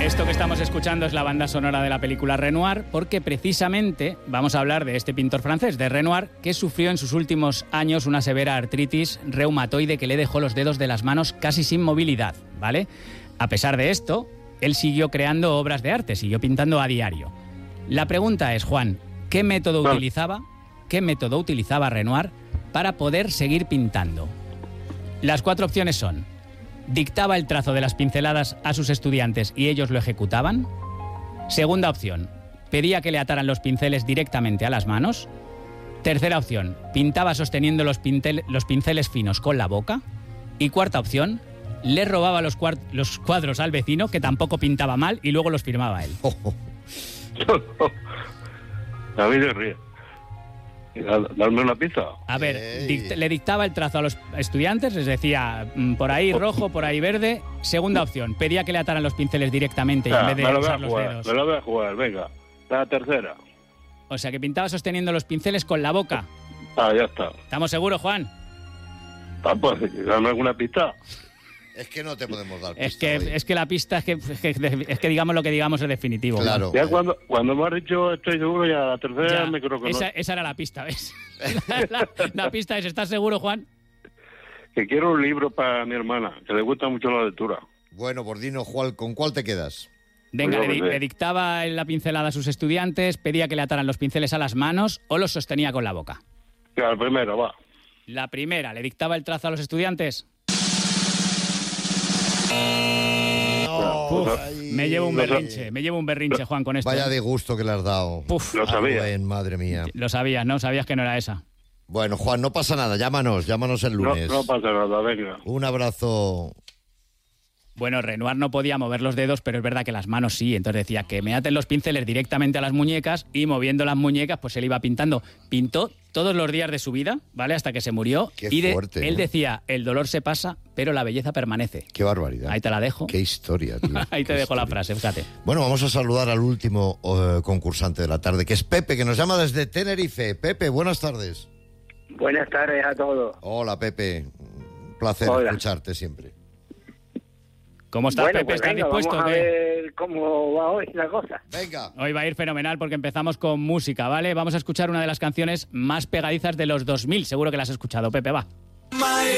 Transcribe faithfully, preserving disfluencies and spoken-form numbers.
Esto que estamos escuchando es la banda sonora de la película Renoir, porque precisamente vamos a hablar de este pintor francés, de Renoir, que sufrió en sus últimos años una severa artritis reumatoide que le dejó los dedos de las manos casi sin movilidad, ¿vale? A pesar de esto, él siguió creando obras de arte, siguió pintando a diario. La pregunta es, Juan, ¿qué método Bueno. utilizaba, qué método utilizaba Renoir para poder seguir pintando? Las cuatro opciones son: dictaba el trazo de las pinceladas a sus estudiantes y ellos lo ejecutaban. Segunda opción, pedía que le ataran los pinceles directamente a las manos. Tercera opción, pintaba sosteniendo los, pincel- los pinceles finos con la boca. Y cuarta opción, le robaba los, cuar- los cuadros al vecino, que tampoco pintaba mal, y luego los firmaba él. Oh, oh. David se ríe. Darme una pizza. A ver, Ey. dict- le dictaba el trazo a los estudiantes, les decía mm, por ahí rojo, por ahí verde. Segunda opción, pedía que le ataran los pinceles directamente y en Ah, vez de me lo voy usar a los jugar, dedos. me lo voy a jugar, venga. La tercera. O sea, que pintaba sosteniendo los pinceles con la boca. Ah, ya está. ¿Estamos seguros, Juan? Ah, pues, dame alguna pista. Es que no te podemos dar Es pista que, hoy. es que la pista es que, es que, es que digamos lo que digamos es definitivo. Claro. Ya cuando, cuando me has dicho estoy seguro, ya la tercera Ya, me creo que esa, no. esa era la pista, ¿ves? la, la- la pista es, ¿estás seguro, Juan? Que quiero un libro para mi hermana, que le gusta mucho la lectura. Bueno, por dinos, Juan, ¿con cuál te quedas? Venga, Pues yo le, di- qué sé. le dictaba la pincelada a sus estudiantes, pedía que le ataran los pinceles a las manos o los sostenía con la boca. Ya, la primera, va. La primera, le dictaba el trazo a los estudiantes. No, Uf, ay, me llevo un Lo sa- berrinche, me llevo un berrinche, Juan, con esto. Vaya ¿eh? de gusto que le has dado. Uf, Lo sabía. Rubén, madre mía. lo sabías, ¿no? Sabías que no era esa. Bueno, Juan, no pasa nada. Llámanos, llámanos el No, lunes. no pasa nada, venga. Un abrazo. Bueno, Renoir no podía mover los dedos, pero es verdad que las manos sí. Entonces decía que me aten los pinceles directamente a las muñecas y moviendo las muñecas, pues él iba pintando. Pintó todos los días de su vida, ¿vale? Hasta que se murió. Qué y de- fuerte, él ¿eh? decía, el dolor se pasa, pero la belleza permanece. Qué barbaridad. Ahí te la dejo. Qué historia, tío. Ahí te Qué dejo la historia. frase, fíjate. Bueno, vamos a saludar al último eh, concursante de la tarde, que es Pepe, que nos llama desde Tenerife. Pepe, buenas tardes. Buenas tardes a todos. Hola, Pepe. Un placer Hola. escucharte siempre. ¿Cómo estás, Bueno, Pepe? pues ¿Estás venga, dispuesto? vamos a o qué? ver cómo va hoy la cosa. Venga. Hoy va a ir fenomenal porque empezamos con música, ¿vale? Vamos a escuchar una de las canciones más pegadizas de los dos mil. Seguro que la has escuchado, Pepe, va.